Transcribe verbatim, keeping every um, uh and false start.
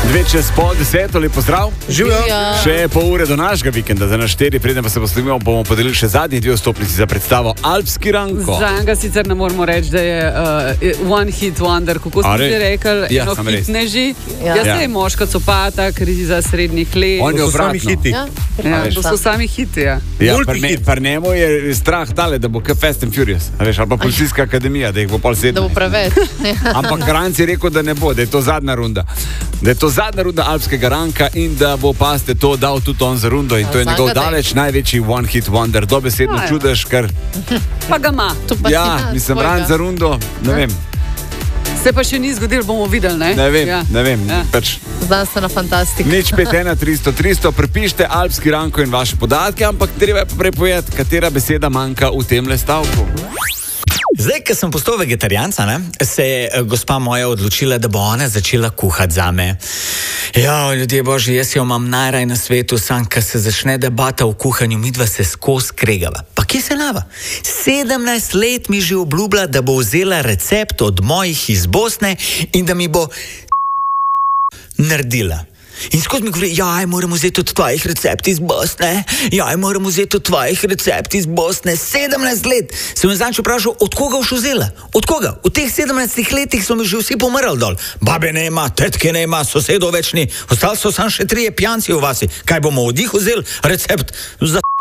Dve čez pol deseto, lep pozdrav. Živijo. Še pol ure do našega vikenda, za naš štiri, preden pa se poslovimo, bomo podelili še zadnji dve vstopnici za predstavo Alpski Ranko. Za enega sicer ne moramo reči, da je uh, one hit wonder, kako ste že rekli, ja, eno hitneži. Ja. Jaz Ja. sem moška copata, kriza srednjih let. On je To so sami obratno. hiti. Ja, A veš. to so sami hiti, ja. Ja, Multihit. pri njemu je strah tale, da bo kot Fast and Furious, a veš, ali pa policijska akademija, da jih bo pol Da bo sedem. preveč. Ampak Kranjc je rekel, da ne bo, da je to zadnja runda. Da je to zadnja runda Alpskega Ranka in da bo, paste, to dal tudi on za rundo in to je Ja, njegov zagadaj. daleč največji one hit wonder. Dobesedno Ja, ja. čudež, ker Pa ga ima. To pa ja, ima mislim, svojega. ran za rundo, ne vem, Se pa še ni zgodil, bomo videli, ne? ne vem, Ja. ne vem, Ja. pač Znanstvena fantastika. nič pet ena tristo tristo, prepišite Alpski Ranko in vaše podatke, ampak treba je pa prepovedati, katera beseda manjka v tem le stavku. Zdaj, ko sem postal vegetarijanca, ne, se je eh, gospa moja odločila, da bo ona začela kuhati zame. Ja, ljudje božji, jaz jo imam najraj na svetu, sam, ko se začne debata o kuhanju, midva se skozi kregava. Pa kje se lava? sedemnajst let mi že obljubila, da bo vzela recept od mojih iz Bosne in da mi bo naredila. In skozi mi govori, jaj, moram vzeti od tvojih recept iz Bosne, jaj, moram vzeti od tvojih recept iz Bosne. sedemnajst let sem jo zanj vprašal, od koga boš vzela? Od koga? V teh sedemnajstih letih so mi že vsi pomrli dol. Babe ne ima, tetke ne ima, sosedov več ni, ostali so samo še trije pijanci v vasi. Kaj bomo od njih vzeli recept za